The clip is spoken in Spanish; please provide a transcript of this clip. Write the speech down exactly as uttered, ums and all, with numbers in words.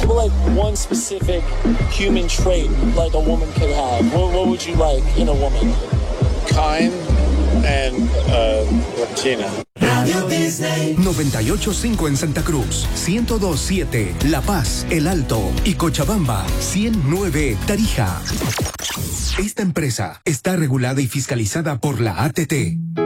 have like one specific human trait like a woman could have, what, what would you like in a woman? Kind and uh, Latina. Radio Disney. noventa y ocho punto cinco en Santa Cruz, ciento dos punto siete La Paz, El Alto y Cochabamba, ciento nueve Tarija. Esta empresa está regulada y fiscalizada por la A T T.